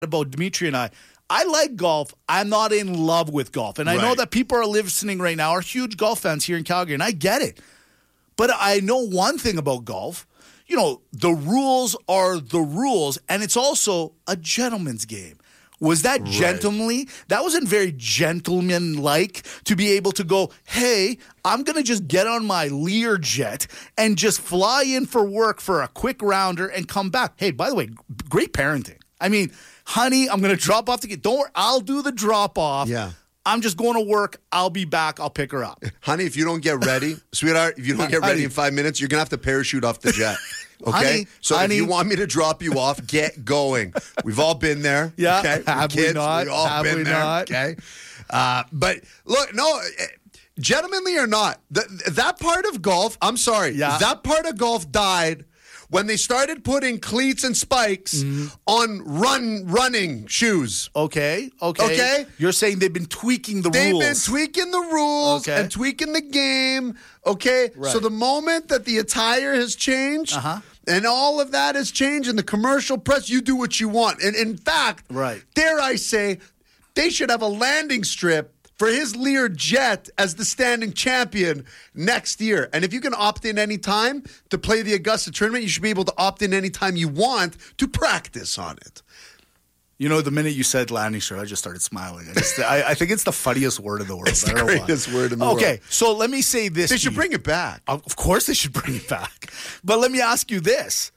about Dimitri and I like golf. I'm not in love with golf. And I know that people are listening right now are huge golf fans here in Calgary, and I get it. But I know one thing about golf. You know, the rules are the rules, and it's also a gentleman's game. Was that gentlemanly? That wasn't very gentleman-like to be able to go, hey, I'm going to just get on my Learjet and just fly in for work for a quick rounder and come back. Hey, by the way, great parenting. I mean, honey, I'm going to drop off the kid. Don't worry, I'll do the drop-off. Yeah. I'm just going to work. I'll be back. I'll pick her up. Honey, if you don't get ready, sweetheart, if you don't get ready in 5 minutes, you're going to have to parachute off the jet. Okay? If you want me to drop you off, get going. We've all been there. Yeah. Okay? Have we not? We've all been there. Okay? But look, no, gentlemanly or not, that part of golf, I'm sorry, that part of golf died when they started putting cleats and spikes on running shoes. Okay. You're saying they've been tweaking the rules. They've been tweaking the rules and tweaking the game. Okay? Right. So the moment that the attire has changed and all of that has changed in the commercial press, you do what you want. And in fact, dare I say, they should have a landing strip for his Learjet as the standing champion next year. And if you can opt in any time to play the Augusta tournament, you should be able to opt in any time you want to practice on it. You know, the minute you said landing strip, I just started smiling. I think it's the funniest word in the world. It's the greatest word in the world. Okay, so let me say this. They should bring it back. Of course they should bring it back. But let me ask you this.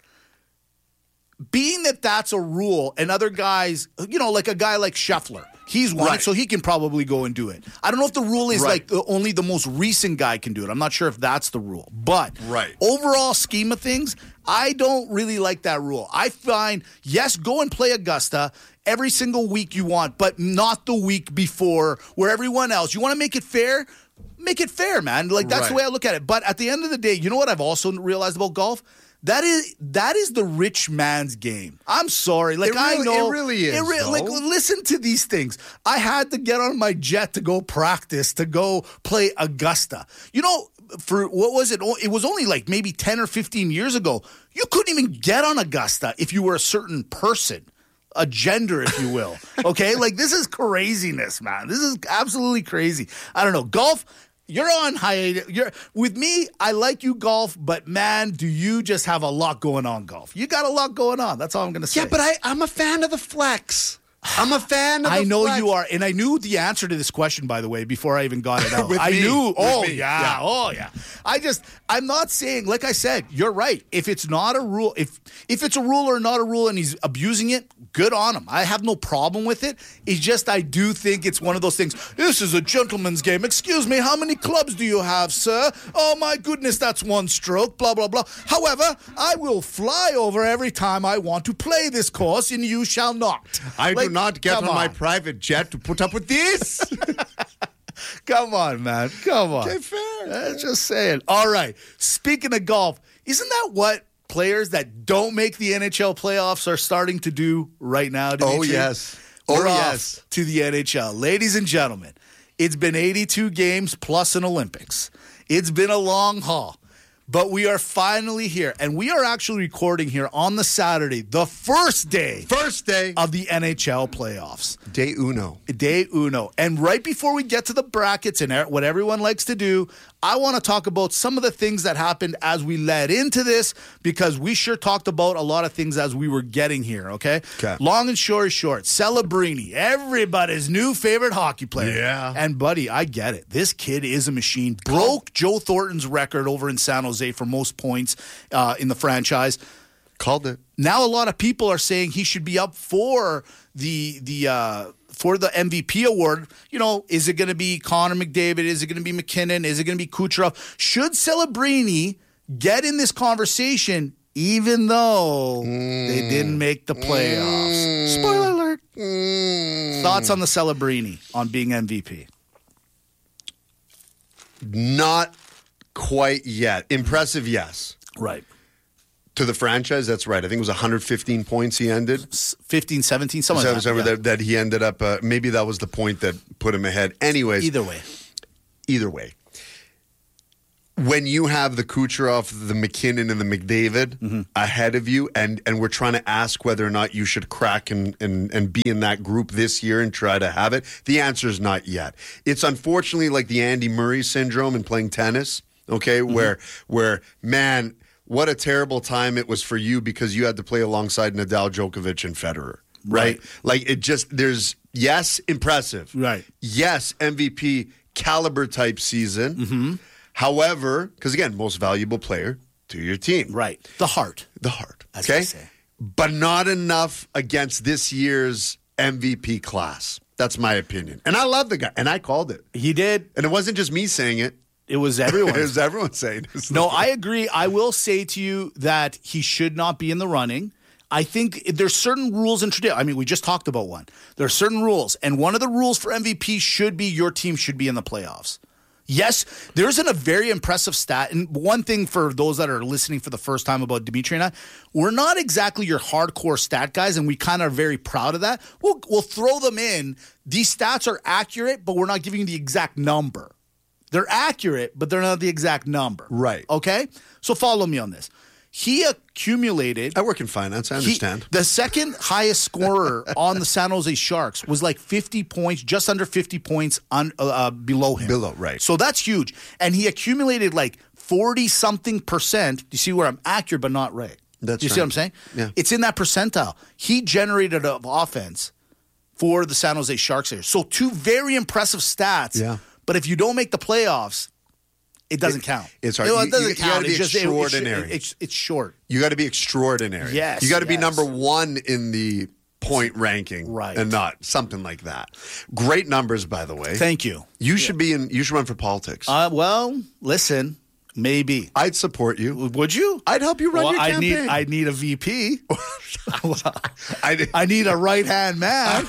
Being that that's a rule and other guys, you know, like a guy like Scheffler, he's won it, so he can probably go and do it. I don't know if the rule is like only the most recent guy can do it. I'm not sure if that's the rule. But overall scheme of things, I don't really like that rule. I find, yes, go and play Augusta every single week you want, but not the week before where everyone else. You want to make it fair? Make it fair, man. Like, that's the way I look at it. But at the end of the day, you know what I've also realized about golf? That is the rich man's game. I'm sorry. Like, I know. It really is. Like, listen to these things. I had to get on my jet to go practice, to go play Augusta. You know, for what was it? It was only like maybe 10 or 15 years ago. You couldn't even get on Augusta if you were a certain person. A gender, if you will. Okay? Like, this is craziness, man. This is absolutely crazy. I don't know. Golf, you're on hiatus. With me, I like you, golf, but man, do you just have a lot going on, golf. You got a lot going on. That's all I'm going to say. Yeah, but I'm a fan of the flex. I'm a fan of the I know flex. you are. And I knew the answer to this question, by the way, before I even got it out. With me. Knew. Oh, yeah. I'm not saying, like I said, you're right. If it's not a rule, if it's a rule or not a rule and he's abusing it, good on him. I have no problem with it. It's just I do think it's one of those things. This is a gentleman's game. Excuse me, how many clubs do you have, sir? Oh, my goodness, that's one stroke, blah, blah, blah. However, I will fly over every time I want to play this course, and you shall not. I do not get on my private jet to put up with this. Come on, man. Come on. Okay, fair. Just saying. All right. Speaking of golf, isn't that what players that don't make the NHL playoffs are starting to do right now, Dimitri? Oh, yes. We're off to the NHL. Ladies and gentlemen, it's been 82 games plus an Olympics. It's been a long haul. But we are finally here, and we are actually recording here on the Saturday, the first day of the NHL playoffs. Day uno. And right before we get to the brackets and what everyone likes to do, I want to talk about some of the things that happened as we led into this, because we sure talked about a lot of things as we were getting here, okay? Long and short is short. Celebrini, everybody's new favorite hockey player. Yeah. And, buddy, I get it. This kid is a machine. Broke Joe Thornton's record over in San Jose for most points in the franchise. Called it. Now a lot of people are saying he should be up for the MVP award. You know, is it going to be Connor McDavid? Is it going to be McKinnon? Is it going to be Kucherov? Should Celebrini get in this conversation even though they didn't make the playoffs? Spoiler alert. Thoughts on the Celebrini on being MVP? Not quite yet. Impressive, yes. Right. To the franchise, that's right. I think it was 115 points he ended. 15, 17, something like that. That he ended up, maybe that was the point that put him ahead. Anyways. Either way. when you have the Kucherov, the McKinnon, and the McDavid ahead of you, and we're trying to ask whether or not you should crack and be in that group this year and try to have it, the answer is not yet. It's unfortunately like the Andy Murray syndrome in playing tennis, okay, where man, what a terrible time it was for you because you had to play alongside Nadal, Djokovic, and Federer, right? Like it just, there's, yes, impressive. Right. Yes, MVP caliber type season. However, because again, most valuable player to your team. Right. The heart. As okay? I say. But not enough against this year's MVP class. That's my opinion. And I love the guy. And I called it. He did. And it wasn't just me saying it. It was everyone. It was everyone saying it. No, I agree. I will say to you that he should not be in the running. I think there's certain rules and tradition. I mean, we just talked about one. There are certain rules. And one of the rules for MVP should be your team should be in the playoffs. Yes, there isn't a very impressive stat. And one thing for those that are listening for the first time about Dimitri and I, we're not exactly your hardcore stat guys, and we kind of are very proud of that. We'll throw them in. These stats are accurate, but we're not giving you the exact number. They're accurate, but they're not the exact number. Right. Okay? So follow me on this. He accumulated. I work in finance. I understand. The second highest scorer on the San Jose Sharks was like 50 points, just under 50 points below him. Below, right. So that's huge. And he accumulated like 40-something%. Do you see where I'm accurate but not right? That's Do you see what I'm saying? Yeah. It's in that percentile. He generated an offense for the San Jose Sharks here. So two very impressive stats. Yeah. But if you don't make the playoffs, it doesn't count. It's hard. It doesn't You count. gotta be It's extraordinary. It's short. You got to be extraordinary. Yes, You got to be yes. number one in the point ranking. Right. And not something like that. Great numbers, by the way. Thank you. You should you should run for politics. Well, listen, maybe. I'd support you. Would you? I'd help you run your campaign. I need a VP. I need a right-hand man.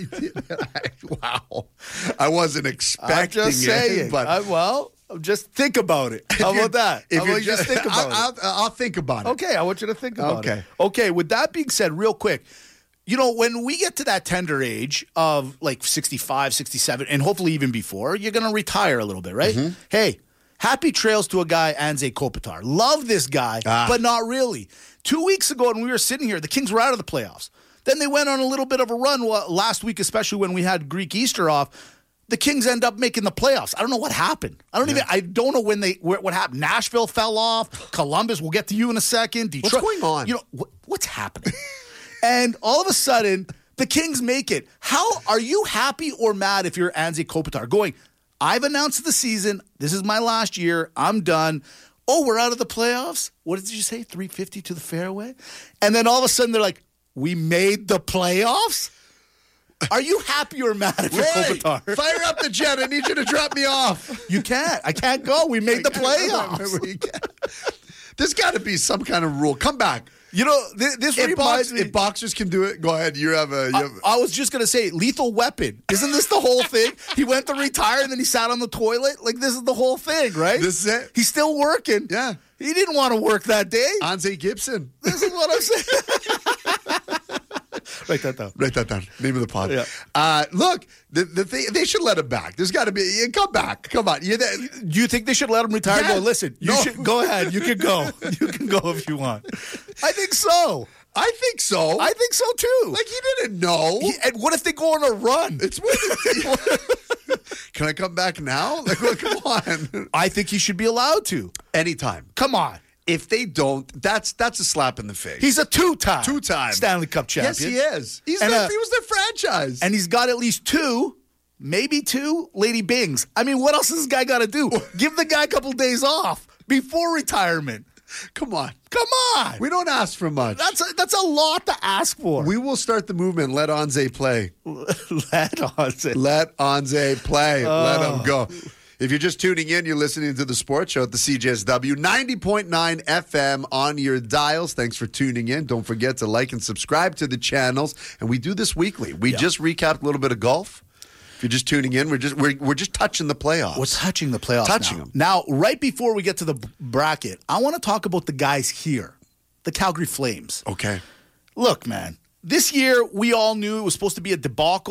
Wow. I wasn't expecting I'm just saying. it. But just think about it. How about that? Just think about it. I'll think about it. Okay, I want you to think about Okay. it. Okay, with that being said, real quick, you know, when we get to that tender age of like 65, 67, and hopefully even before, you're going to retire a little bit, right? Hey, happy trails to a guy, Anze Kopitar. Love this guy, but not really. 2 weeks ago when we were sitting here, the Kings were out of the playoffs. Then they went on a little bit of a run last week, especially when we had Greek Easter off. The Kings end up making the playoffs. I don't know what happened. I don't know what happened. Nashville fell off. Columbus, we'll get to you in a second. Detroit. What's going on? You know, what's happening? And all of a sudden, the Kings make it. How are you happy or mad if you're Anze Kopitar going, I've announced the season. This is my last year. I'm done. Oh, we're out of the playoffs? What did you say? 350 to the fairway? And then all of a sudden they're like, we made the playoffs? Are you happy or mad if you're Kopitar? Fire up the jet. I need you to drop me off. You can't. I can't go. We made the playoffs. There's got to be some kind of rule. Come back. You know, this reminds me. If boxers can do it, go ahead. I was just going to say, Lethal Weapon. Isn't this the whole thing? He went to retire and then he sat on the toilet. Like, this is the whole thing, right? This is it. He's still working. Yeah. He didn't want to work that day. Anze Gibson. This is what I'm saying. Write that down. Write that down. Name of the pod. Yeah. Look, the thing, they should let him back. There's got to be. Come back. Come on. Do you think they should let him retire? Yeah. Go, listen, you should go ahead. You can go. You can go if you want. I think so. I think so. I think so too. Like, he didn't know. And what if they go on a run? Can I come back now? Like, well, come on. I think he should be allowed to. Anytime. Come on. If they don't, that's a slap in the face. He's a two-time Stanley Cup champion. Yes, he is. He was their franchise. And he's got at least two, maybe two, Lady Bings. I mean, what else has this guy got to do? Give the guy a couple days off before retirement. Come on. We don't ask for much. That's a lot to ask for. We will start the movement. Let Anze play. Let Anze play. Let him go. If you're just tuning in, you're listening to the Sports Show at the CJSW 90.9 FM on your dials. Thanks for tuning in. Don't forget to like and subscribe to the channels. And we do this weekly. We just recapped a little bit of golf. If you're just tuning in, we're just touching the playoffs. We're touching the playoffs. Touching them. Now, right before we get to the bracket, I want to talk about the guys here, the Calgary Flames. Okay. Look, man, this year we all knew it was supposed to be a debacle.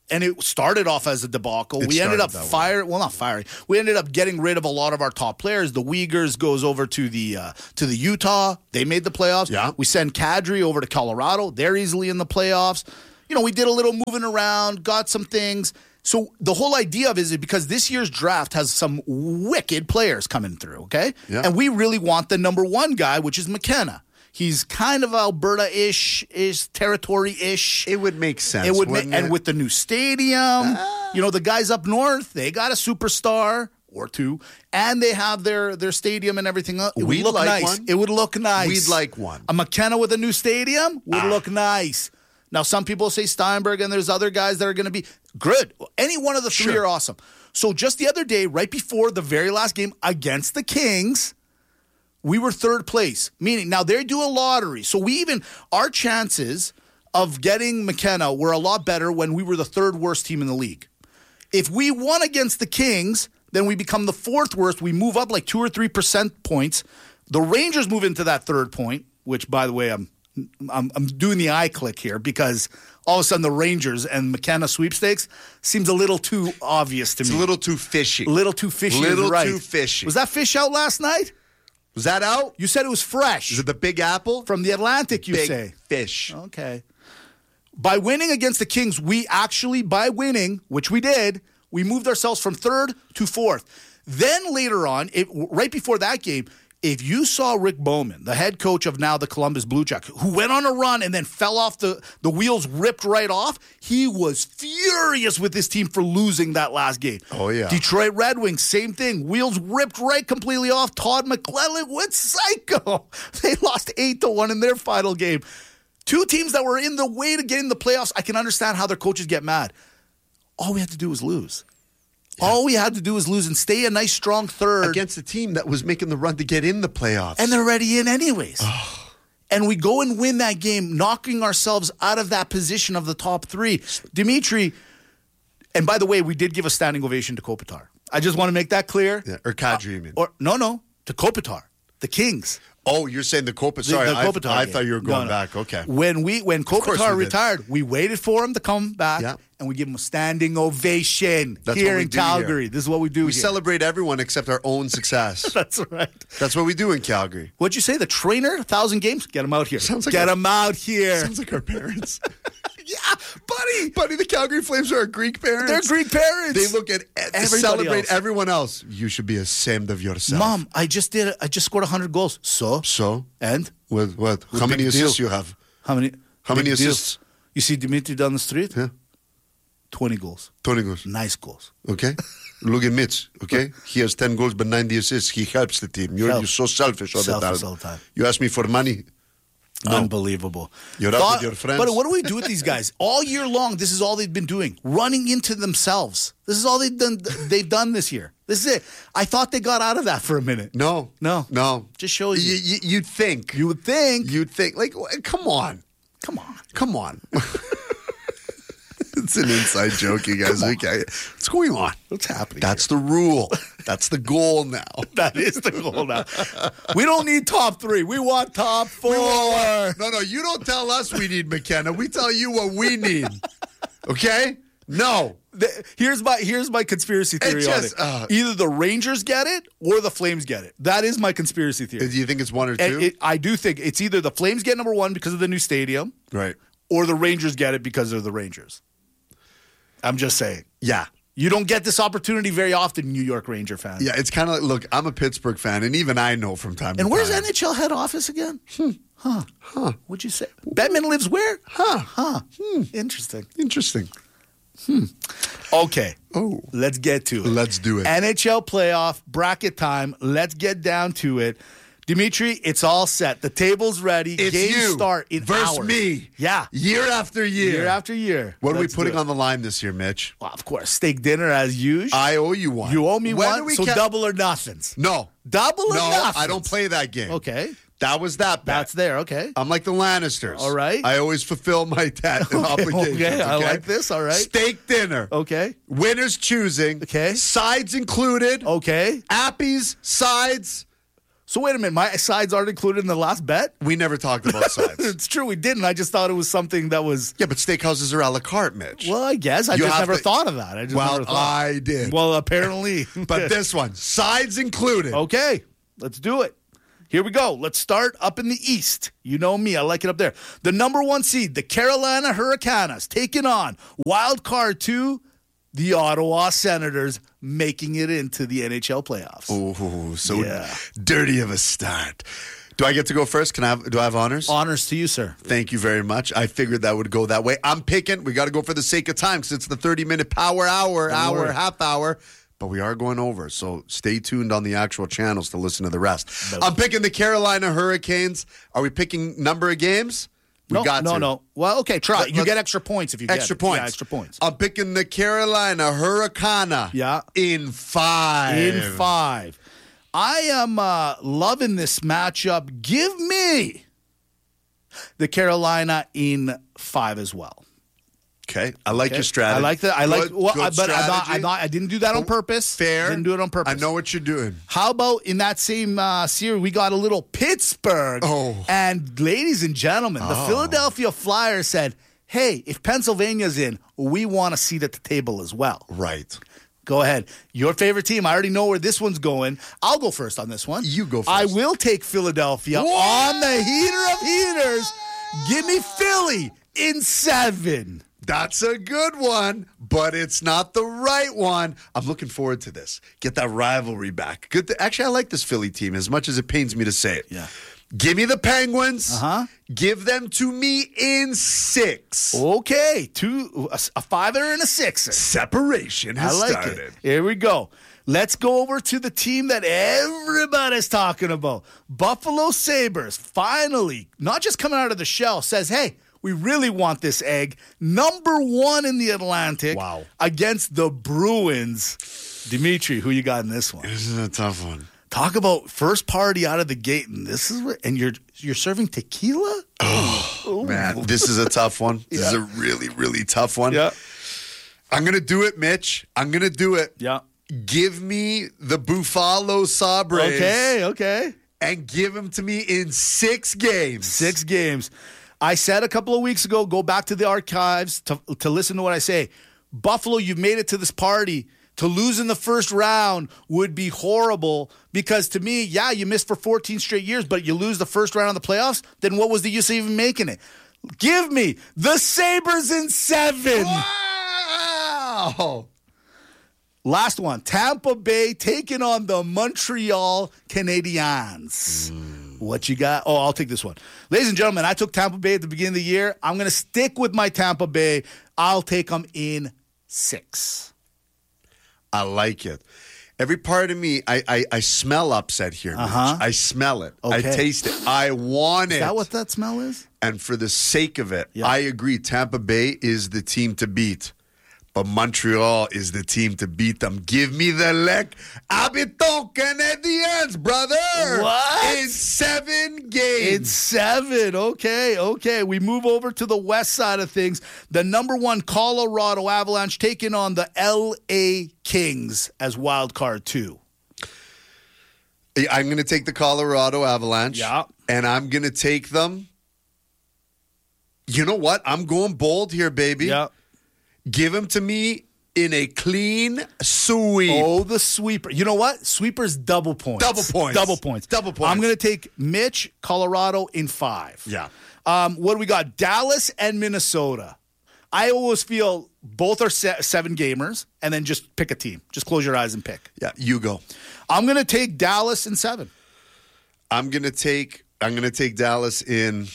And it started off as a debacle. We ended up not firing. We ended up getting rid of a lot of our top players. The Uyghurs goes over to the Utah. They made the playoffs. Yeah. We send Kadri over to Colorado. They're easily in the playoffs. We did a little moving around, got some things. So the whole idea of it is because this year's draft has some wicked players coming through, okay? Yeah. And we really want the number one guy, which is McKenna. He's kind of Alberta-ish, territory-ish. It would make sense. And with the new stadium, the guys up north, they got a superstar or two, and they have their stadium and everything. It would look nice. One. It would look nice. We'd like one. A McKenna with a new stadium would look nice. Now, some people say Steinberg, and there's other guys that are going to be good. Any one of the three are awesome. So just the other day, right before the very last game against the Kings, we were third place, meaning now they do a lottery. So our chances of getting McKenna were a lot better when we were the third worst team in the league. If we won against the Kings, then we become the fourth worst. We move up like 2 or 3% points. The Rangers move into that third point, which, by the way, I'm doing the eye click here because all of a sudden the Rangers and McKenna sweepstakes seems a little too obvious to me. It's a little too fishy. Little too fishy. Too fishy. Was that fish out last night? Was that out? You said it was fresh. Is it the Big Apple? From the Atlantic, you Big say. Fish. Okay. By winning against the Kings, by winning, which we did, we moved ourselves from third to fourth. Then later on, right before that game, if you saw Rick Bowman, the head coach of now the Columbus Blue Jackets, who went on a run and then fell off the wheels ripped right off, he was furious with his team for losing that last game. Oh, yeah. Detroit Red Wings, same thing. Wheels ripped right completely off. Todd McClellan went psycho. They lost 8-1 in their final game. Two teams that were in the way to get in the playoffs. I can understand how their coaches get mad. All we had to do was lose. Yeah. All we had to do was lose and stay a nice, strong third. Against a team that was making the run to get in the playoffs. And they're already in anyways. And we go and win that game, knocking ourselves out of that position of the top three. Dimitri, and by the way, we did give a standing ovation to Kopitar. I just want to make that clear. Yeah, or Kadri, you mean? No, to Kopitar, the Kings. Oh, you're saying the Kopitar. Sorry, the Kopitar I thought you were going back. Okay. When Kopitar retired, we waited for him to come back, and we give him a standing ovation here in Calgary. This is what we do. We celebrate everyone except our own success. That's right. That's what we do in Calgary. What'd you say? The trainer, 1,000 games? Get him out here. Get him out here. Sounds like our parents. Yeah, buddy. Buddy, the Calgary Flames are our Greek parents. They're Greek parents. They look at celebrate everyone else. You should be ashamed of yourself. Mom, I just scored 100 goals. So? And? What? How many assists you have? How many assists? You see Dimitri down the street? Yeah. 20 goals. 20 goals. Nice goals. Okay. Look at Mitch. Okay. He has 10 goals but 90 assists. He helps the team. You're so selfish all the time. You ask me for money. No. Unbelievable. You're out with your friends. But what do we do with these guys? All year long, this is all they've been doing. Running into themselves. This is all they've done this year. This is it. I thought they got out of that for a minute. No. Just shows you. You'd think. You would think. You'd think. Like, come on. It's an inside joke, you guys. Okay. What's going on? What's happening? That's the rule. That's the goal now. That is the goal now. We don't need top three. We want top four. No, you don't tell us we need McKenna. We tell you what we need. Okay? No. Here's my conspiracy theory on it. Either the Rangers get it or the Flames get it. That is my conspiracy theory. Do you think it's one or two? I do think it's either the Flames get number one because of the new stadium. Right. Or the Rangers get it because they're the Rangers. I'm just saying. Yeah. You don't get this opportunity very often, New York Ranger fans. Yeah, it's kind of like, look, I'm a Pittsburgh fan, and even I know from time to time. And where's NHL head office again? What'd you say? Bettman lives where? Interesting. Okay. Oh. Let's get to it. Let's do it. NHL playoff, bracket time. Let's get down to it. Dimitri, it's all set. The table's ready. It's Games you start in versus hours. me. Yeah. Year after year. Year after year. What are we putting on the line this year, Mitch? Well, of course. Steak dinner as usual. I owe you one. You owe me one, so double or nothings. No. Double or nothing. I don't play that game. Okay. That was that bet. That's there, okay. I'm like the Lannisters. All right. I always fulfill my debt and obligations. Okay, I like this, all right. Steak dinner. Okay. Winners choosing. Okay. Sides included. Okay. Appies, sides. So wait a minute, my sides aren't included in the last bet? We never talked about sides. It's true, we didn't. I just thought it was something that was... Yeah, but steakhouses are a la carte, Mitch. Well, I guess. I just never thought of that. I did. Well, apparently. But this one, sides included. Okay, let's do it. Here we go. Let's start up in the East. You know me. I like it up there. The number 1 seed, the Carolina Hurricanes, taking on Wild Card 2, the Ottawa Senators, making it into the NHL playoffs. Oh, so dirty of a start. Do I get to go first? Do I have honors? Honors to you, sir. Thank you very much. I figured that would go that way. I'm picking. We got to go for the sake of time because it's the 30-minute power hour, half hour. But we are going over, so stay tuned on the actual channels to listen to the rest. I'm picking the Carolina Hurricanes. Are we picking number of games? No. Well, okay, try. You get extra points if you get extra points. Yeah, extra points. I'm picking the Carolina Hurricane. Yeah. In 5. In 5. I am loving this matchup. Give me the Carolina in 5 as well. Okay, I like your strategy. I like that. But I'm not. I didn't do that on purpose. Fair. Didn't do it on purpose. I know what you're doing. How about in that same series, we got a little Pittsburgh. Oh. And ladies and gentlemen, the Philadelphia Flyers said, "Hey, if Pennsylvania's in, we want a seat at the table as well." Right. Go ahead. Your favorite team. I already know where this one's going. I'll go first on this one. You go first. I will take Philadelphia on the heater of heaters. Give me Philly in 7. That's a good one, but it's not the right one. I'm looking forward to this. Get that rivalry back. Actually, I like this Philly team as much as it pains me to say it. Yeah. Give me the Penguins. Give them to me in 6. Okay. A 5er and a 6er. Separation has started. It. Here we go. Let's go over to the team that everybody's talking about. Buffalo Sabres finally, not just coming out of the shell, says, hey, we really want this egg. Number 1 in the Atlantic against the Bruins. Dimitri, who you got in this one? This is a tough one. Talk about first party out of the gate, and you're serving tequila? Oh, man, this is a tough one. This is a really, really tough one. Yeah. I'm going to do it, Mitch. I'm going to do it. Yeah. Give me the Buffalo Sabres. Okay. And give them to me in 6 games. 6 games. I said a couple of weeks ago, go back to the archives to listen to what I say. Buffalo, you've made it to this party. To lose in the first round would be horrible because to me, you missed for 14 straight years, but you lose the first round of the playoffs, then what was the use of even making it? Give me the Sabres in 7. Wow! Last one, Tampa Bay taking on the Montreal Canadiens. What you got? Oh, I'll take this one. Ladies and gentlemen, I took Tampa Bay at the beginning of the year. I'm going to stick with my Tampa Bay. I'll take them in 6. I like it. Every part of me, I smell upset here, Mitch. I smell it. Okay. I taste it. I want it. Is that what that smell is? And for the sake of it, I agree. Tampa Bay is the team to beat. But Montreal is the team to beat them. Give me the Habitants Canadiens, brother. What? In 7 games. In 7. Okay. We move over to the west side of things. The number 1 Colorado Avalanche taking on the LA Kings as wild card 2. I'm going to take the Colorado Avalanche. Yeah. And I'm going to take them. You know what? I'm going bold here, baby. Yeah. Give him to me in a clean sweep. Oh, the sweeper. You know what? Sweeper's double points. Double points. I'm going to take Mitch, Colorado in 5. Yeah. What do we got? Dallas and Minnesota. I always feel both are 7 gamers, and then just pick a team. Just close your eyes and pick. Yeah, you go. I'm going to take Dallas in 7. I'm going to take Dallas in...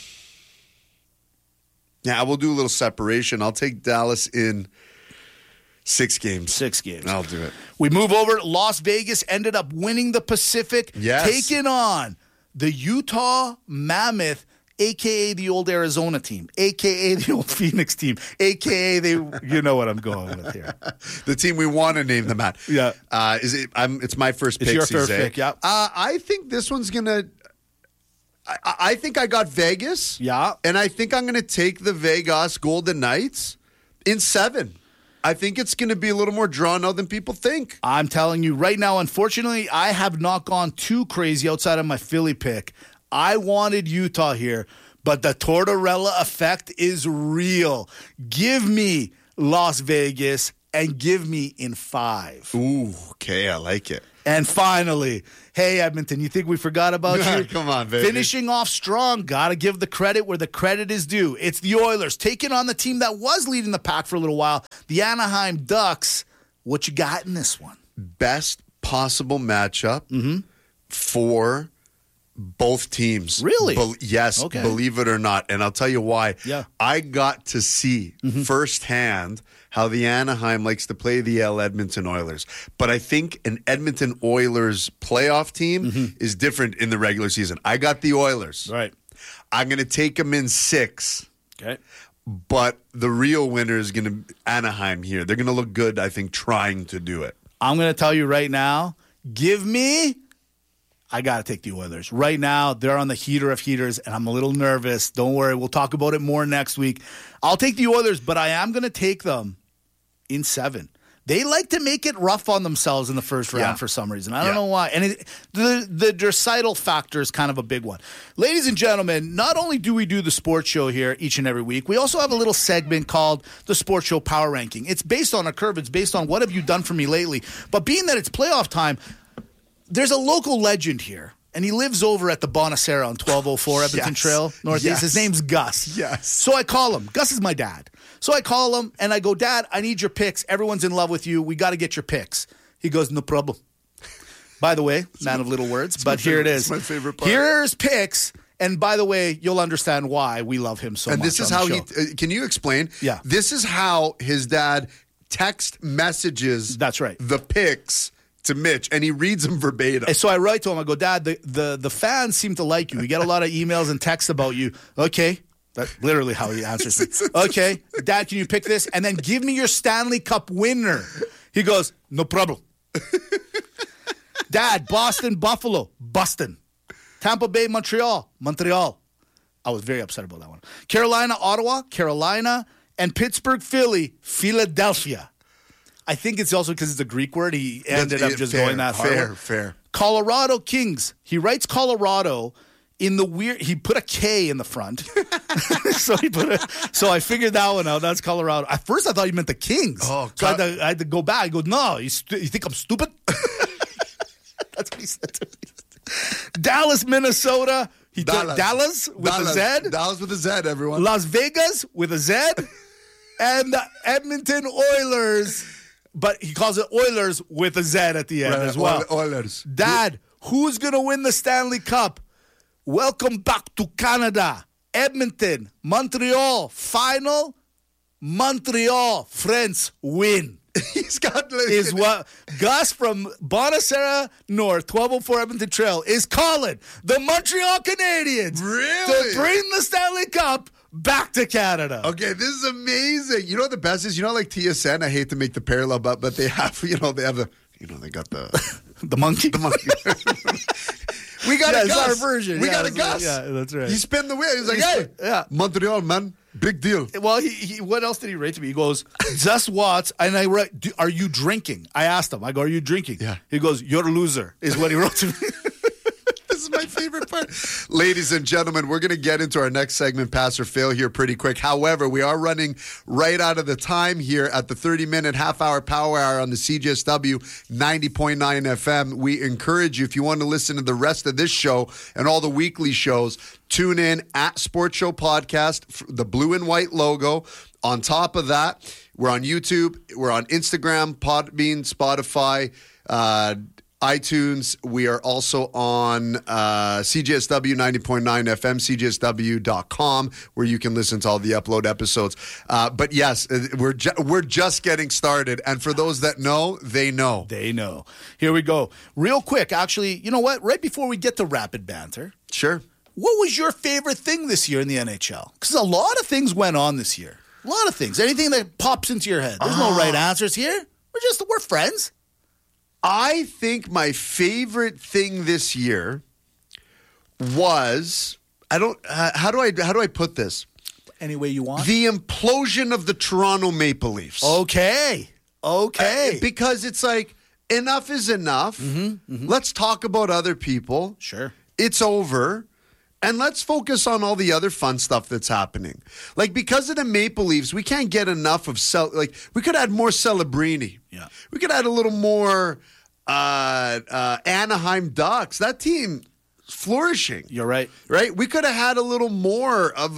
Yeah, we'll do a little separation. I'll take Dallas in 6 games. 6 games. I'll do it. We move over. Las Vegas ended up winning the Pacific. Yes. Taking on the Utah Mammoth, a.k.a. the old Arizona team, a.k.a. the old Phoenix team, a.k.a. you know what I'm going with here. The team we want to name them at. Yeah. It's my first pick, It's your first pick, yeah. I think this one's going to... I think I got Vegas. Yeah. And I think I'm going to take the Vegas Golden Knights in 7. I think it's going to be a little more drawn out than people think. I'm telling you right now, unfortunately, I have not gone too crazy outside of my Philly pick. I wanted Utah here, but the Tortorella effect is real. Give me Las Vegas and give me in 5. Ooh, okay, I like it. And finally, hey, Edmonton, you think we forgot about you? Come on, baby. Finishing off strong. Got to give the credit where the credit is due. It's the Oilers taking on the team that was leading the pack for a little while, the Anaheim Ducks. What you got in this one? Best possible matchup for both teams. Really? Yes, Okay. Believe it or not. And I'll tell you why. Yeah. I got to see firsthand how the Anaheim likes to play the Edmonton Oilers. But I think an Edmonton Oilers playoff team is different in the regular season. I got the Oilers. Right. I'm going to take them in 6. Okay. But the real winner is going to be Anaheim here. They're going to look good, I think, trying to do it. I'm going to tell you right now, I got to take the Oilers. Right now, they're on the heater of heaters, and I'm a little nervous. Don't worry. We'll talk about it more next week. I'll take the Oilers, but I am going to take them in 7. They like to make it rough on themselves in the first round for some reason. I don't know why. And the Draisaitl factor is kind of a big one. Ladies and gentlemen, not only do we do the sports show here each and every week, we also have a little segment called the Sports Show Power Ranking. It's based on a curve. It's based on what have you done for me lately. But being that it's playoff time, there's a local legend here, and he lives over at the Bonacera on 1204 Edmonton Trail Northeast. Yes. His name's Gus. Yes. So I call him. Gus is my dad. So I call him, and I go, Dad, I need your picks. Everyone's in love with you. We got to get your picks. He goes, no problem. By the way, man of little words, but here it is. It's my favorite part. Here's picks, and by the way, you'll understand why we love him so much. And this is how can you explain? Yeah. This is how his dad text messages That's right. the picks to Mitch, and he reads them verbatim. And so I write to him, I go, Dad, the fans seem to like you. We get a lot of emails and texts about you. Okay. That's literally how he answers me. Okay, Dad, can you pick this? And then give me your Stanley Cup winner. He goes, no problem. Dad, Boston, Buffalo, Boston. Tampa Bay, Montreal, Montreal. I was very upset about that one. Carolina, Ottawa, Carolina, and Pittsburgh, Philly, Philadelphia. I think it's also because it's a Greek word. He ended up just going that hard. Fair. Colorado Kings. He writes Colorado in the weird. He put a K in the front, so I figured that one out. That's Colorado. At first, I thought he meant the Kings. Oh, so I had to go back. I go, no, you think I'm stupid? That's what he said to me. Dallas, Minnesota. He took Dallas with a Z. Dallas with a Z, everyone. Las Vegas with a Z, and the Edmonton Oilers. But he calls it Oilers with a Z at the end as well. Oilers. Dad, who's going to win the Stanley Cup? Welcome back to Canada. Edmonton, Montreal, final. Montreal, France win. He's got is what Gus from Bonacera North, 1204 Edmonton Trail, is calling the Montreal Canadiens really? to bring the Stanley Cup back to Canada. Okay, this is amazing. You know what the best is? You know, like TSN, I hate to make the parallel, but they have, they got the the monkey. The monkey. We got a Gus. It's our version. We got a Gus. Yeah, that's right. He spun the wheel. He's like, hey, Montreal, man, big deal. Well, he what else did he write to me? He goes, just Watts, and I write, are you drinking? I asked him. I go, are you drinking? Yeah. He goes, you're a loser, is what he wrote to me. This is my favorite part. Ladies and gentlemen, we're going to get into our next segment, Pass or Fail, here pretty quick. However, we are running right out of the time here at the 30-minute half-hour power hour on the CJSW 90.9 FM. We encourage you, if you want to listen to the rest of this show and all the weekly shows, tune in at Sports Show Podcast, the blue and white logo. On top of that, we're on YouTube, we're on Instagram, Podbean, Spotify, iTunes. We are also on CJSW 90.9 FM, CJSW.com, where you can listen to all the upload episodes. But yes, we're just getting started. And for those that know, they know. They know. Here we go. Real quick, actually, you know what? Right before we get to rapid banter. Sure. What was your favorite thing this year in the NHL? Because a lot of things went on this year. A lot of things. Anything that pops into your head. There's no right answers here. We're friends. I think my favorite thing this year was how do I put this? Any way you want. The implosion of the Toronto Maple Leafs. Okay. Because it's like, enough is enough. Let's talk about other people. Sure. It's over. And let's focus on all the other fun stuff that's happening. Like, because of the Maple Leafs, we can't get enough of we could add more Celebrini. Yeah. We could add a little more Anaheim Ducks. That team flourishing. You're right. Right? We could have had a little more of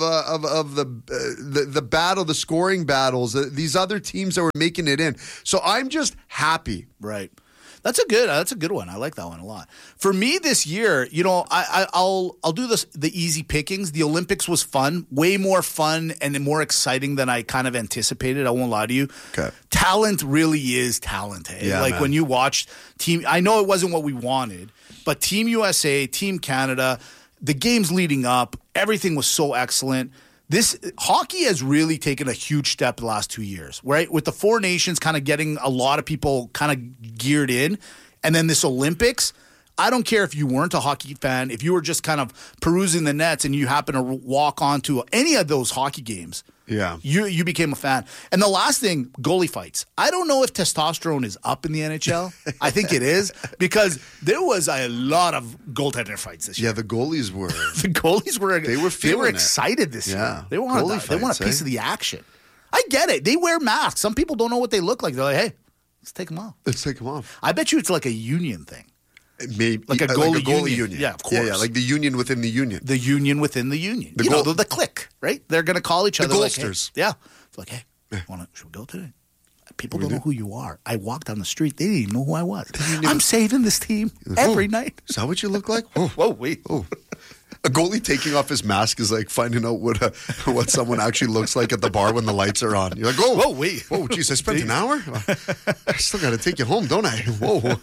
the battle, the scoring battles, these other teams that were making it in. So I'm just happy. Right. That's a good one. I like that one a lot. For me this year, I'll do the easy pickings. The Olympics was fun, way more fun and more exciting than I kind of anticipated. I won't lie to you. Okay. Talent really is talent. Hey? Yeah, like man. when you watched I know it wasn't what we wanted, but Team USA, Team Canada, the games leading up, everything was so excellent. This hockey has really taken a huge step the last 2 years, right? With the four nations kind of getting a lot of people kind of geared in. And then this Olympics, I don't care if you weren't a hockey fan, if you were just kind of perusing the nets and you happen to walk onto any of those hockey games. Yeah. You became a fan. And the last thing, goalie fights. I don't know if testosterone is up in the NHL. I think it is because there was a lot of goaltender fights this year. Yeah, the goalies were. The goalies were. They were excited this year. They want a piece of the action. I get it. They wear masks. Some people don't know what they look like. They're like, hey, let's take them off. I bet you it's like a union thing. Maybe like a goalie union. Yeah, of course. Yeah, like the union within the union. The union within the union. The clique, right? They're going to call each other. The goalsters. Like, hey. Yeah. It's like, hey, should we go today? People don't know who you are. I walked down the street. They didn't even know who I was. I'm saving this team every night. Is that what you look like? Whoa, wait. Oh. A goalie taking off his mask is like finding out what someone actually looks like at the bar when the lights are on. You're like, whoa, wait. Whoa, geez, I spent an hour? I still got to take you home, don't I? Whoa.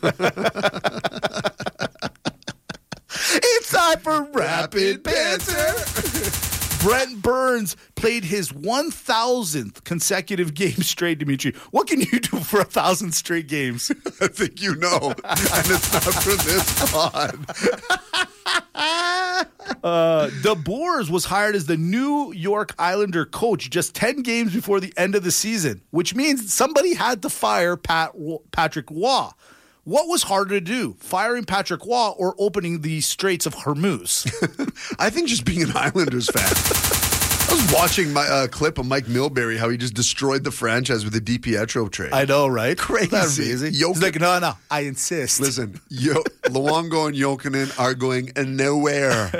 It's time for Rapid Banter. Brent Burns played his 1,000th consecutive game straight, Dimitri. What can you do for 1,000 straight games? I think you know, and it's not for this pod. DeBoers was hired as the New York Islander coach just 10 games before the end of the season, which means somebody had to fire Patrick Waugh. What was harder to do, firing Patrick Waugh or opening the Straits of Hormuz? I think just being an Islanders fan. I was watching my clip of Mike Milbury, how he just destroyed the franchise with the DiPietro trade. I know, right? Crazy. That's amazing. He's like, no, I insist. Listen, Luongo and Jokinen are going nowhere.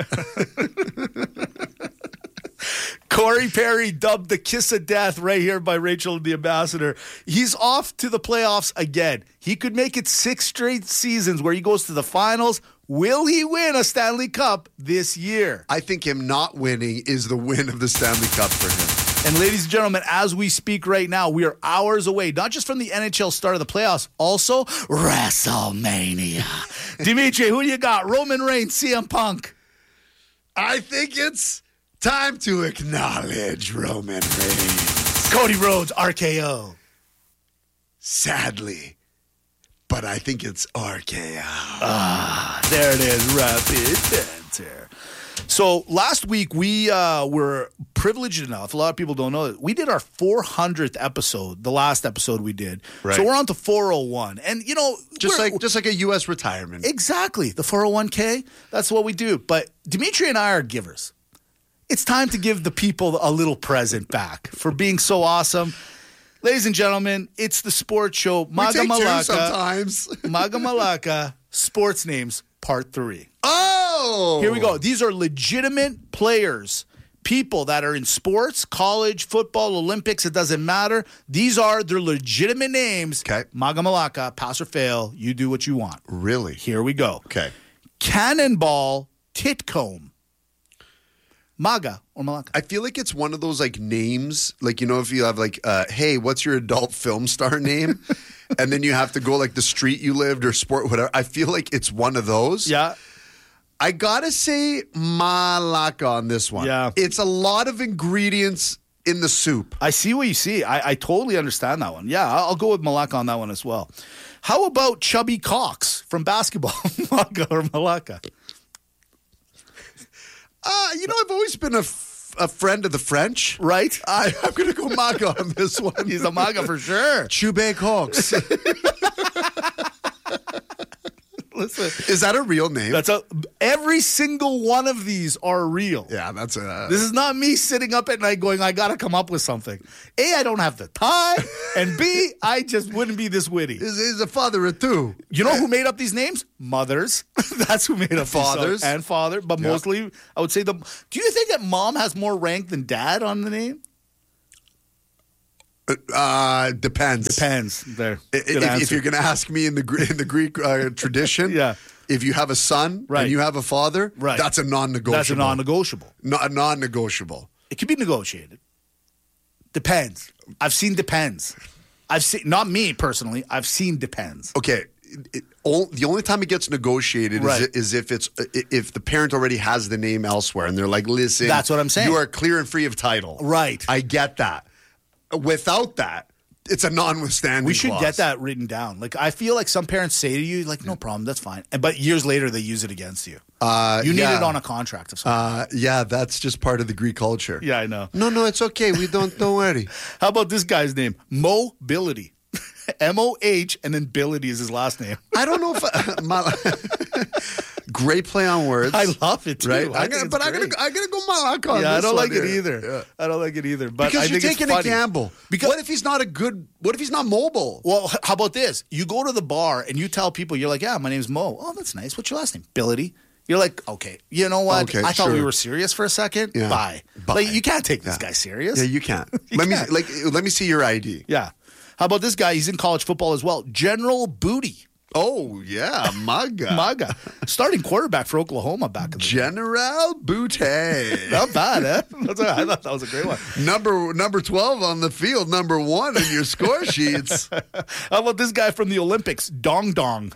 Corey Perry dubbed the kiss of death right here by Rachel the Ambassador. He's off to the playoffs again. He could make it 6 straight seasons where he goes to the finals. Will he win a Stanley Cup this year? I think him not winning is the win of the Stanley Cup for him. And ladies and gentlemen, as we speak right now, we are hours away, not just from the NHL start of the playoffs, also WrestleMania. Dimitri, who do you got? Roman Reigns, CM Punk? I think it's time to acknowledge Roman Reigns. Cody Rhodes, RKO. Sadly, but I think it's RKO. There it is, Rapid Banter. So last week we were privileged enough, a lot of people don't know it, we did our 400th episode, the last episode we did. Right. So we're on to 401. And, just like a U.S. retirement. Exactly. The 401k, that's what we do. But Dimitri and I are givers. It's time to give the people a little present back for being so awesome. Ladies and gentlemen, it's the sports show Maga Malaka. Sometimes. Maga Malaka, Sports Names, Part 3. Oh! Here we go. These are legitimate players, people that are in sports, college, football, Olympics, it doesn't matter. These are their legitimate names. Okay. Maga Malaka, pass or fail, you do what you want. Really? Here we go. Okay. Cannonball Titcomb. Maga or Malaka? I feel like it's one of those names, if you have hey, what's your adult film star name? And then you have to go the street you lived or sport, whatever. I feel like it's one of those. Yeah. I gotta say Malaka on this one. Yeah. It's a lot of ingredients in the soup. I see what you see. I totally understand that one. Yeah, I'll go with Malaka on that one as well. How about Chubby Cox from basketball? Maga or Malaka? I've always been a a friend of the French. Right? I'm going to go MAGA on this one. He's a MAGA for sure. Chubek Hawks. Listen, is that a real name? Every single one of these are real. Yeah, this is not me sitting up at night going, I got to come up with something. A, I don't have the time, and B, I just wouldn't be this witty. He's a father of two. You know who made up these names? Mothers. That's who made up fathers and father, but mostly I would say do you think that mom has more rank than dad on the name? Depends. There. If you're going to ask me in the Greek tradition, if you have a son and you have a father, that's a non-negotiable. That's a non-negotiable. A non-negotiable. It can be negotiated. Depends. I've seen depends. Not me personally. I've seen depends. Okay. The only time it gets negotiated is if the parent already has the name elsewhere and they're like, listen, that's what I'm saying. You are clear and free of title. Right. I get that. Without that, it's a non-withstanding We should clause. get that written down. Like, I feel like some parents say to you, like, no problem, that's fine. But years later, they use it against you. You need it on a contract of some kind. Yeah, that's just part of the Greek culture. Yeah, I know. No, it's okay. Don't worry. How about this guy's name? Mobility. M-O-H, and then Bility is his last name. I don't know if great play on words. I love it too. Right? I'm gonna go Malaka on this I don't like here. it either. Yeah. I don't like it either. But because I you're think taking it's a gamble. What if he's not mobile? Well, how about this? You go to the bar and you tell people, you're like, yeah, my name's Mo. Oh, that's nice. What's your last name? Bility. You're like, okay, you know what? Okay, I thought we were serious for a second. Yeah. Bye. Like, you can't take this guy serious. Yeah, you can't. Let me see your ID. Yeah. How about this guy? He's in college football as well. General Booty. Oh, yeah, MAGA. MAGA. Starting quarterback for Oklahoma back in the General Booty. Not bad, eh? I thought that was a great one. Number 12 on the field, number 1 in your score sheets. How about this guy from the Olympics? Dong Dong.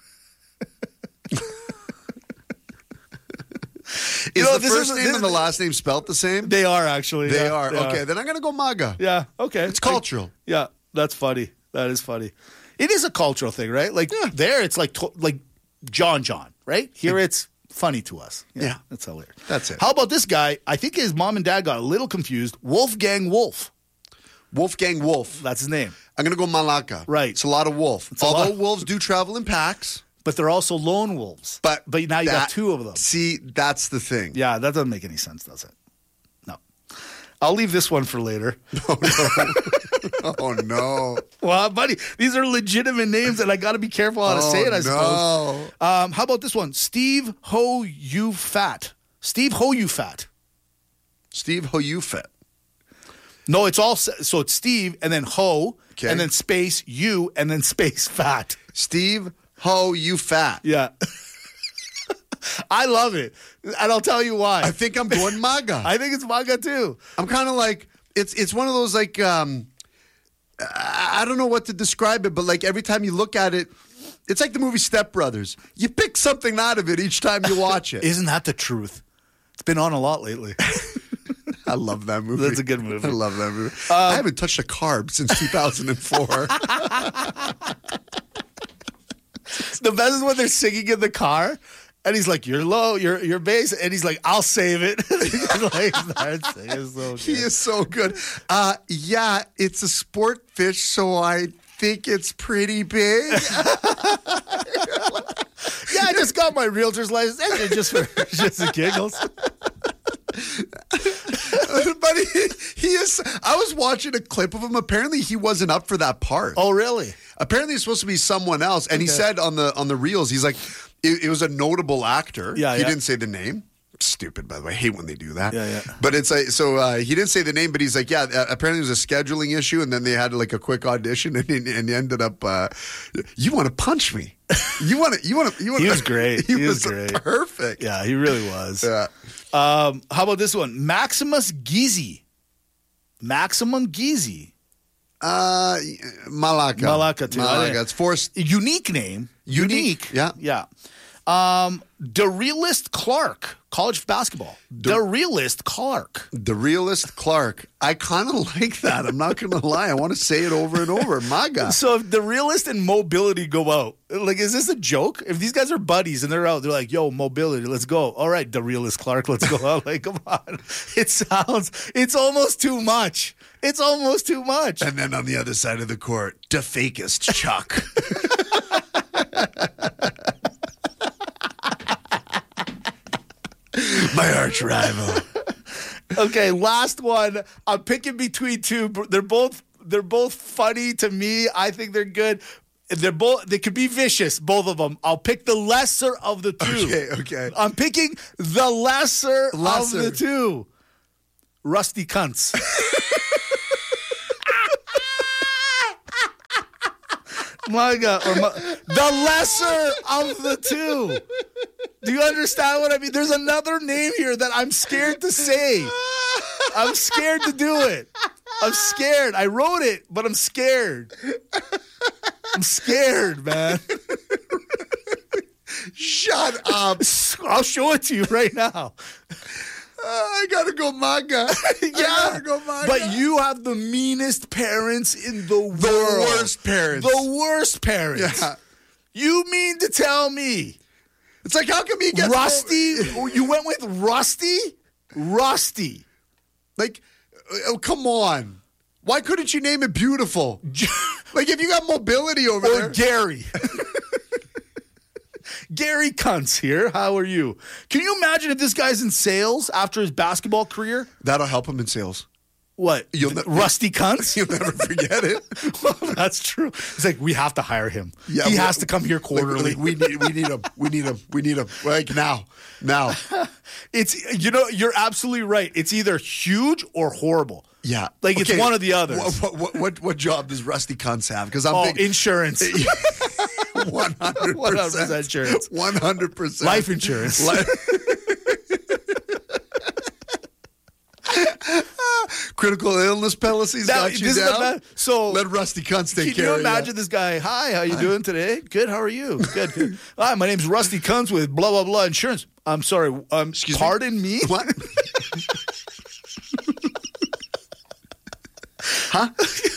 Is the first name and the last name spelt the same? They are, actually. They are. Okay, then I'm going to go MAGA. Yeah, okay. It's cultural. Yeah, that's funny. That is funny. It is a cultural thing, right? Like, there it's like John, right? Here it's funny to us. Yeah. That's hilarious. That's it. How about this guy? I think his mom and dad got a little confused. Wolfgang Wolf. Wolfgang Wolf. That's his name. I'm going to go Malaka. Right. It's a lot of wolf. Although wolves do travel in packs. But they're also lone wolves. But now you got 2 of them. See, that's the thing. Yeah, that doesn't make any sense, does it? No. I'll leave this one for later. Oh, no. Oh, no. Well, buddy, these are legitimate names, and I got to be careful how to say it, I suppose. How about this one? Steve Ho-You-Fat. Steve Ho-You-Fat. Steve Ho-You-Fat. No, it's all, so it's Steve, and then Ho, and then space you, and then space fat. Steve Ho-You-Fat. Yeah. I love it. And I'll tell you why. I think I'm going MAGA. I think it's MAGA too. I'm kind of like, it's one of those like, I don't know what to describe it, but like every time you look at it, it's like the movie Step Brothers. You pick something out of it each time you watch it. Isn't that the truth? It's been on a lot lately. I love that movie. That's a good movie. I love that movie. I haven't touched a carb since 2004. The best is when they're singing in the car, and he's like, "You're low, you're bass," and he's like, "I'll save it." He is so good. Yeah, it's a sport fish, so I think it's pretty big. Yeah, I just got my realtor's license, and just the giggles. But he is. I was watching a clip of him. Apparently, he wasn't up for that part. Oh, really? Apparently, it's supposed to be someone else. And he said on the reels, he's like, it was a notable actor. Yeah, he didn't say the name. Stupid, by the way. I hate when they do that. Yeah. But it's like, so he didn't say the name, but he's like, yeah, apparently it was a scheduling issue, and then they had like a quick audition, and he ended up, you want to punch me. You want to. He was great. He was great. Perfect. Yeah, he really was. Yeah. How about this one? Maximus Gizi. Maximum Gizi. Malaka. Malaka, too. Malaka. It's forced. Unique name. Unique. Yeah. Yeah. DeRealist Clark. college basketball. The realist Clark. The realist Clark. I kind of like that. I'm not going to lie. I want to say it over and over. My God. So if the realist and mobility go out, like, is this a joke? If these guys are buddies and they're out, they're like, yo, mobility, let's go. All right, the realist Clark, let's go out. Like, come on. It's almost too much. It's almost too much. And then on the other side of the court, the fakest Chuck. My arch rival. Okay, last one. I'm picking between two. They're both funny to me. I think they're good. They could be vicious, both of them. I'll pick the lesser of the two. Okay. I'm picking the lesser. Of the two. Rusty cunts. My God. The lesser of the two. Do you understand what I mean? There's another name here that I'm scared to say. I'm scared to do it. I'm scared. I wrote it, but I'm scared. I'm scared, man. Shut up. I'll show it to you right now. I gotta go manga. Yeah, but you have the meanest parents in the world. The worst parents. The worst parents. Yeah. You mean to tell me? It's like, how come he gets Rusty? You went with Rusty? Rusty. Like, oh, come on. Why couldn't you name it Beautiful? Like, if you got mobility over there. Or Gary. Gary Kuntz here. How are you? Can you imagine if this guy's in sales after his basketball career? That'll help him in sales. What? Rusty Kuntz? You'll never forget it. Well, that's true. It's like, we have to hire him. Yeah, he has to come here quarterly. We need him. Like, now. It's, you're absolutely right. It's either huge or horrible. Yeah. Like, it's one or the other. What job does Rusty Kuntz have? Because I'm thinking insurance. 100%. 100% insurance. 100%. Life insurance. Critical illness policies got you down. So let Rusty Kuntz take care of you. Can you imagine this guy? Hi, how you doing today? Good, how are you? Good. Hi, my name's Rusty Kuntz with blah, blah, blah insurance. I'm sorry. Pardon me? What? Huh?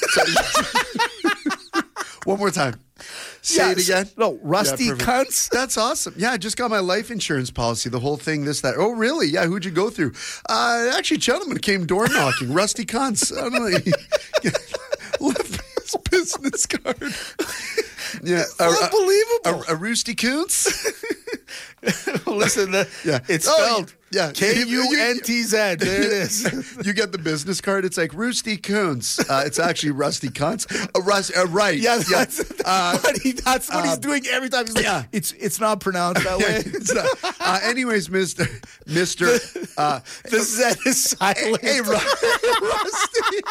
One more time. Say it again. No, Rusty Kuntz. That's awesome. Yeah, I just got my life insurance policy, the whole thing, this, that. Oh, really? Yeah, who'd you go through? Actually, gentleman came door knocking. Rusty Kuntz. I don't know. Left me his business card. Yeah, unbelievable. A Roosty Kuntz. Listen, it's spelled Kuntz. There it is. You get the business card. It's like Roosty Kuntz. It's actually Rusty Kuntz. Right. Yeah, that's what he's doing every time. He's like, it's not pronounced that way. It's not. Anyways, Mister. The Z is silent. Hey, Rusty.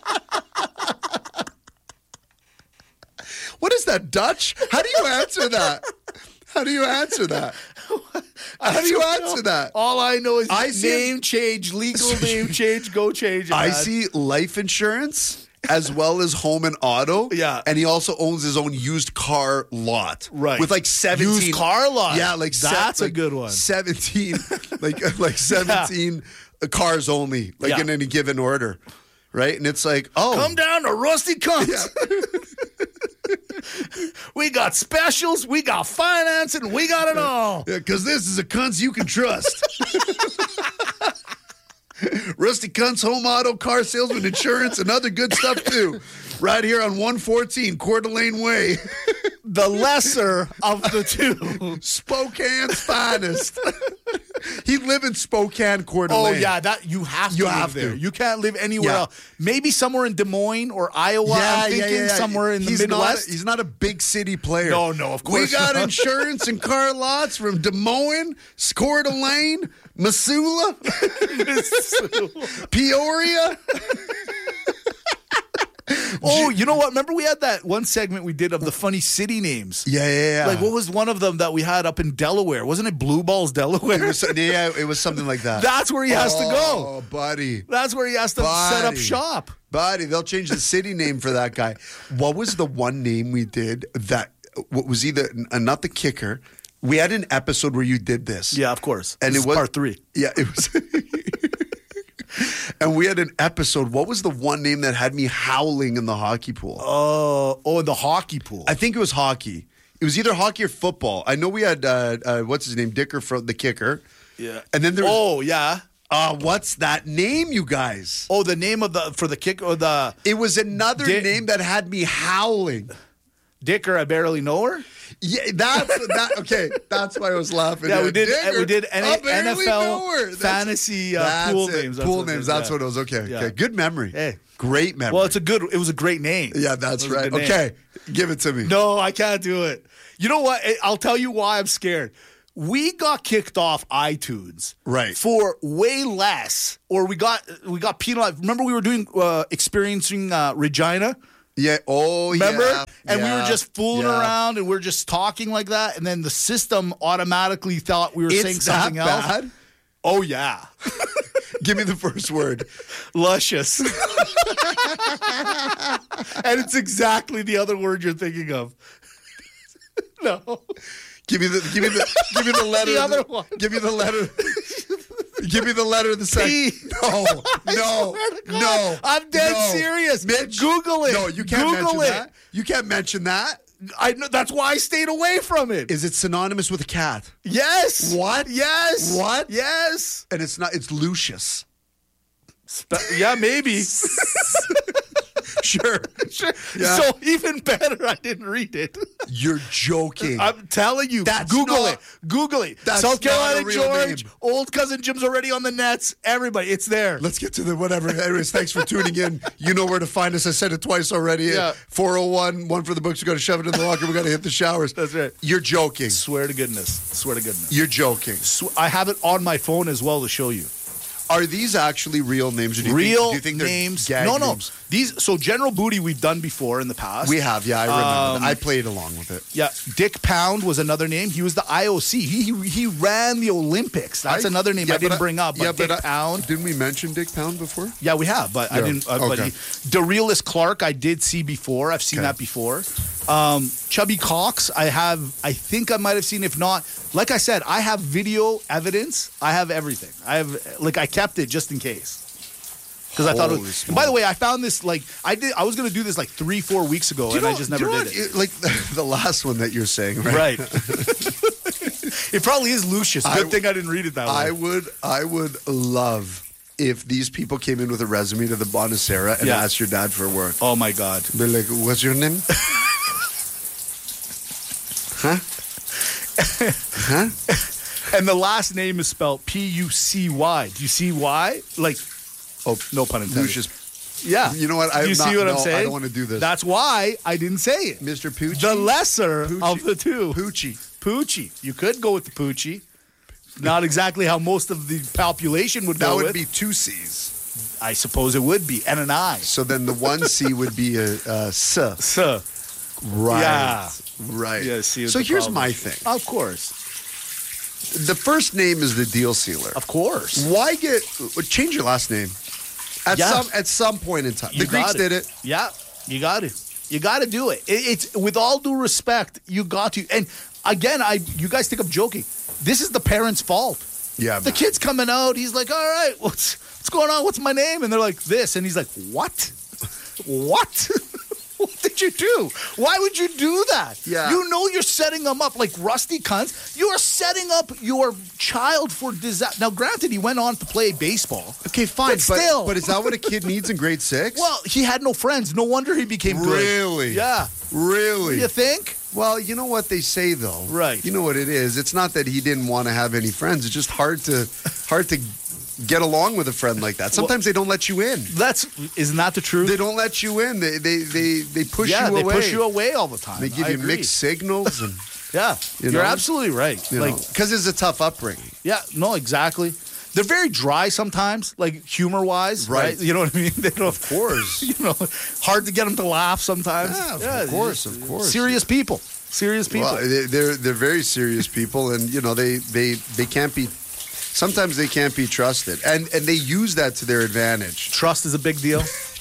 What is that, Dutch? How do you answer that? How do you answer that? All I know is name change, legal name change, go change it. I see life insurance as well as home and auto. Yeah. And he also owns his own used car lot. Right. With like 17. Used car lot? Yeah, like that's a good one. 17, like 17 cars only, like in any given order. Right? And it's like, come down to Rusty Kuntz. Yeah. We got specials, we got financing, we got it all. Yeah, because this is a Kuntz you can trust. Rusty Kuntz, home auto, car salesman, insurance, and other good stuff too. Right here on 114 Coeur d'Alene Way. The lesser of the two. Spokane's finest. He live in Spokane, Coeur d'Alene. Oh, yeah, that you have to live there. You can't live anywhere else. Maybe somewhere in Des Moines or Iowa. I'm thinking somewhere in the Midwest. He's not a big city player. No, of course We got insurance and car lots from Des Moines, Coeur d'Alene, Missoula, Peoria. Oh, you know what? Remember we had that one segment we did of the funny city names? Yeah. Like, what was one of them that we had up in Delaware? Wasn't it Blue Balls, Delaware? It was something like that. That's where he has to go. Oh, buddy. That's where he has to set up shop. Buddy, they'll change the city name for that guy. What was the one name we did that was either not the kicker, We had an episode where you did this. Yeah, of course. And this it was part 3. Yeah, it was. And we had an episode. What was the one name that had me howling in the hockey pool? Oh, the hockey pool. I think it was hockey. It was either hockey or football. I know we had what's his name, Dicker, from the kicker. Yeah. And then there was, oh yeah. What's that name, you guys? Oh, the name of for the kick or the. It was another name that had me howling. Dicker, I barely know her. Yeah, okay. That's why I was laughing. Yeah, we did. Dicker, We did I NFL fantasy pool names. Pool names. That's what it was. Okay. Yeah. Okay. Good memory. Hey, great memory. Well, it was a great name. Yeah, that's right. Okay, give it to me. No, I can't do it. You know what? I'll tell you why I'm scared. We got kicked off iTunes for way less, or we got penalized. Remember, we were doing experiencing Regina. Yeah. Oh, remember? Yeah. And we were just fooling around, and we are just talking like that, and then the system automatically thought we were saying something else. Bad? Oh yeah. Give me the first word. Luscious. And it's exactly the other word you're thinking of. No. Give me the letter. The other one. Give me the letter. Give me the letter of the second. No. I'm dead serious. Mitch, Google it. No, you can't mention that. You can't mention that. I know. That's why I stayed away from it. Is it synonymous with a cat? Yes. What? Yes. What? Yes. And it's not. It's Lucius. Yeah, maybe. Sure. Yeah. So even better, I didn't read it. You're joking. I'm telling you. Google it. South Carolina George, name. Old cousin Jim's already on the nets. Everybody, it's there. Let's get to the whatever. Anyways, thanks for tuning in. You know where to find us. I said it twice already. Yeah. 401, one for the books. We got to shove it in the locker. We got to hit the showers. That's right. You're joking. Swear to goodness. You're joking. I have it on my phone as well to show you. Are these actually real names? Or do you think they're names? Gag No. names? So General Booty we've done before in the past. We have, yeah, I remember. I played along with it. Yeah, Dick Pound was another name. He was the IOC. He ran the Olympics. That's another name I didn't bring up. But Dick Pound. Didn't we mention Dick Pound before? Yeah, we have, but I didn't. Okay. Derelis Clark, I did see before. I've seen that before. Chubby Cox, I think I might have seen. If not, like I said, I have video evidence. I have everything. I kept it just in case. Because I thought it was, and by the way, I found this I was going to do this 3-4 weeks ago, and I just never did it. Like the last one that you're saying, right? Right. It probably is Lucius. Good thing I didn't read it that way. I would love if these people came in with a resume to the Bonacera and asked your dad for work. Oh my God. Be like, what's your name? Huh? And the last name is spelled P-U-C-Y. Do you see why? No pun intended. Lucius. Yeah. You know what? Do you see what I'm saying? I don't want to do this. That's why I didn't say it. Mr. Poochie? The lesser of the two. Poochie. You could go with the Poochie. Not exactly how most of the population would go with. That would be 2 C's. I suppose it would be. And an I. So then the 1 C would be a S. Right. Yeah. Right. Yeah, so here's my thing. Of course. The first name is the deal sealer. Of course. Why change your last name? At some point in time. The Greeks did it. Yeah. You got to. You got to do it. It's with all due respect, you got to. And again, you guys think I'm joking. This is the parents' fault. Yeah. The kid's coming out. He's like, all right, what's going on? What's my name? And they're like, this. And he's like, what? What? What did you do? Why would you do that? Yeah. You know you're setting them up like rusty cunts. You are setting up your child for disaster. Now, granted, he went on to play baseball. Okay, fine. But still. But is that what a kid needs in grade 6? Well, he had no friends. No wonder he became good. Really? Yeah. Really? You think? Well, you know what they say, though. Right. You know what it is. It's not that he didn't want to have any friends. It's just hard to get along with a friend like that. Sometimes they don't let you in. Isn't that the truth? They don't let you in. They push you away. Yeah, they push you away all the time. They give you mixed signals and yeah, you're absolutely right. Because it's a tough upbringing. Yeah, no, exactly. They're very dry sometimes, humor-wise, right? You know what I mean? They don't, of course. Hard to get them to laugh sometimes. Yeah, of course. Serious people. Well, they're very serious people, and they can't be. Sometimes they can't be trusted, and they use that to their advantage. Trust is a big deal.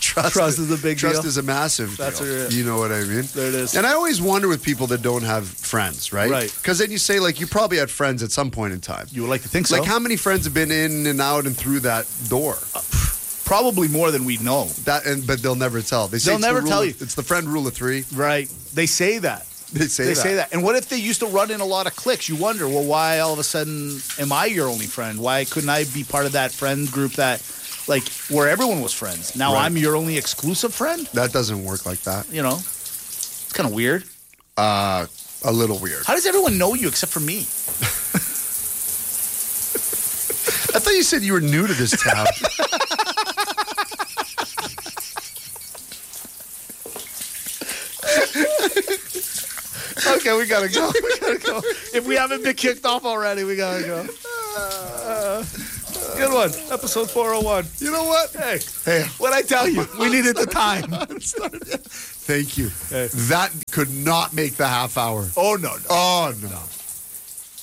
Trust is a big deal. Trust is a massive That's deal. it. You know what I mean? There it is. And I always wonder with people that don't have friends, right? Right. Because then you say, like, you probably had friends at some point in time. You would like to think so. Like, how many friends have been in and out and through that door? Probably more than we know. But they'll never tell. They say They'll never tell you. It's the friend rule of 3. Right. They say that. They say that. And what if they used to run in a lot of cliques? You wonder, well, why all of a sudden am I your only friend? Why couldn't I be part of that friend group that, like, where everyone was friends? Now I'm your only exclusive friend? That doesn't work like that. You know? It's kind of weird. A little weird. How does everyone know you except for me? I thought you said you were new to this town. Okay, we gotta go. If we haven't been kicked off already, we gotta go. Good one. Episode 401. You know what? Hey, what'd I tell you? We needed the time. Thank you. That could not make the half hour. Oh, no. Oh, no.